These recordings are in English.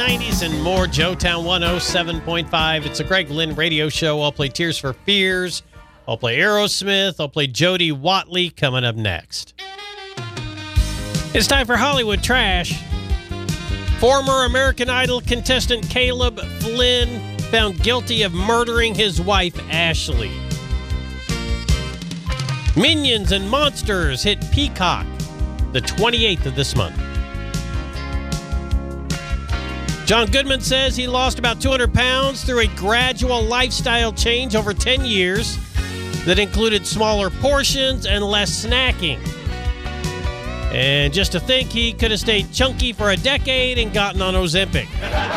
90s, and more. Joetown 107.5. It's a Greg Lynn radio show. I'll play Tears for Fears. I'll play Aerosmith. I'll play Jody Watley coming up next. It's time for Hollywood Trash. Former American Idol contestant Caleb Flynn found guilty of murdering his wife, Ashley. Minions and Monsters hit Peacock the 28th of this month. John Goodman says he lost about 200 pounds through a gradual lifestyle change over 10 years that included smaller portions and less snacking. And just to think he could have stayed chunky for a decade and gotten on Ozempic.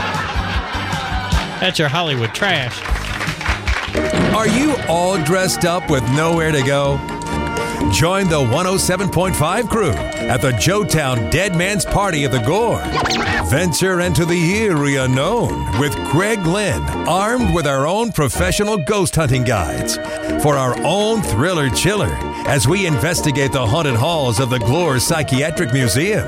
That's your Hollywood Trash. Are you all dressed up with nowhere to go? Join the 107.5 crew at the Joetown Dead Man's Party at the Gore. Venture into the eerie unknown with Greg Lynn, armed with our own professional ghost hunting guides for our own thriller chiller as we investigate the haunted halls of the Gore Psychiatric Museum.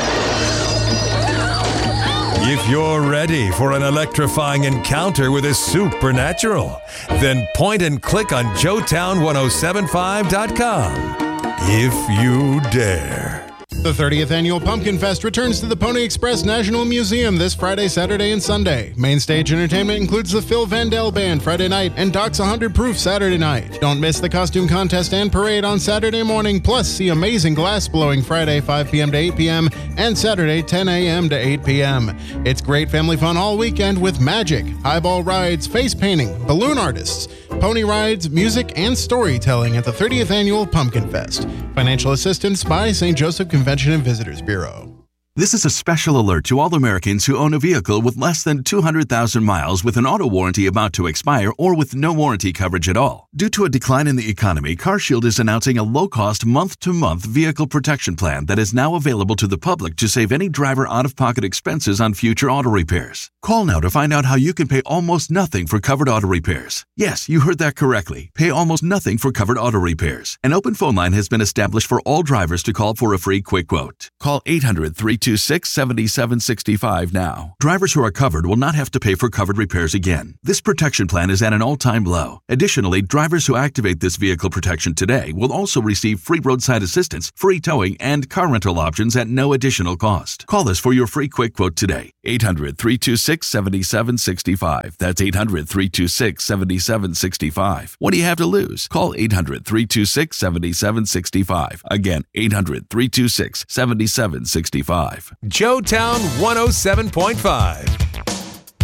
If you're ready for an electrifying encounter with the supernatural, then point and click on Joetown1075.com. If you dare. The 30th Annual Pumpkin Fest returns to the Pony Express National Museum this Friday, Saturday, and Sunday. Main stage entertainment includes the Phil Vandell Band Friday night and Doc's 100 Proof Saturday night. Don't miss the costume contest and parade on Saturday morning, plus see amazing glass blowing Friday 5 p.m. to 8 p.m. and Saturday 10 a.m. to 8 p.m. It's great family fun all weekend with magic, highball rides, face painting, balloon artists, pony rides, music, and storytelling at the 30th Annual Pumpkin Fest. Financial assistance by St. Joseph Convention and Visitors Bureau. This is a special alert to all Americans who own a vehicle with less than 200,000 miles with an auto warranty about to expire or with no warranty coverage at all. Due to a decline in the economy, CarShield is announcing a low-cost month-to-month vehicle protection plan that is now available to the public to save any driver out-of-pocket expenses on future auto repairs. Call now to find out how you can pay almost nothing for covered auto repairs. Yes, you heard that correctly. Pay almost nothing for covered auto repairs. An open phone line has been established for all drivers to call for a free quick quote. Call 800-326-7765 now. Drivers who are covered will not have to pay for covered repairs again. This protection plan is at an all-time low. Additionally, drivers who activate this vehicle protection today will also receive free roadside assistance, free towing, and car rental options at no additional cost. Call us for your free quick quote today. 800-326-7765. That's 800-326-7765. What do you have to lose? Call 800-326-7765. Again, 800-326-7765. Joetown 107.5.